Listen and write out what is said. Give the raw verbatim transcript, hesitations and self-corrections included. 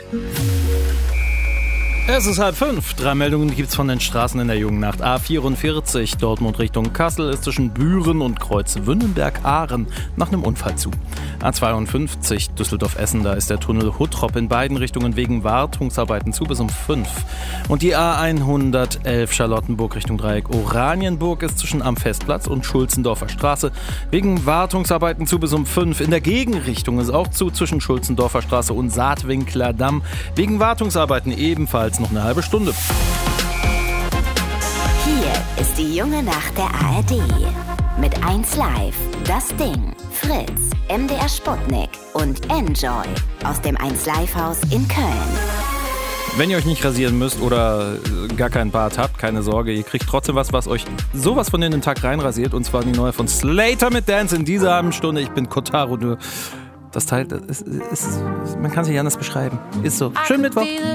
Es ist halb fünf. Drei Meldungen gibt's von den Straßen in der jungen Nacht. A vierundvierzig, Dortmund Richtung Kassel, ist zwischen Büren und Kreuz Wünnenberg-Ahren nach einem Unfall zu. A zweiundfünfzig, Düsseldorf-Essen, da ist der Tunnel Huttrop in beiden Richtungen wegen Wartungsarbeiten zu bis um fünf. Und die A hundertelf, Charlottenburg Richtung Dreieck Oranienburg, ist zwischen am Festplatz und Schulzendorfer Straße wegen Wartungsarbeiten zu bis um fünf. In der Gegenrichtung ist auch zu zwischen Schulzendorfer Straße und Saatwinkler Damm wegen Wartungsarbeiten ebenfalls noch eine halbe Stunde. Hier ist die junge Nacht der A R D. Mit eins Live, Das Ding, Fritz, M D R Sputnik und Enjoy aus dem eins Live Haus in Köln. Wenn ihr euch nicht rasieren müsst oder gar keinen Bart habt, keine Sorge, ihr kriegt trotzdem was, was euch sowas von in den Tag reinrasiert. Und zwar die neue von Slater mit Dance in dieser halben Stunde. Ich bin Kotaro. Das Teil, das ist, ist, man kann es nicht anders beschreiben. Ist so. Schönen Mittwoch.